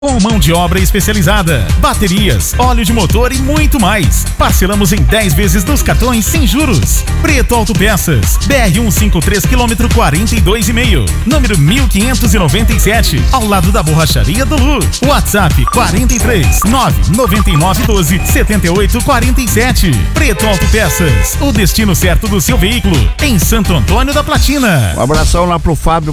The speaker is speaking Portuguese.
Com mão de obra especializada, baterias, óleo de motor e muito mais. Parcelamos em 10 vezes nos cartões sem juros. Preto Autopeças, BR-153, quilômetro 42,5, número 1597, ao lado da Borracharia do Lu. WhatsApp 43 999 12 78 47. Preto Autopeças, o destino certo do seu veículo, em Santo Antônio da Platina. Um abração lá pro Fábio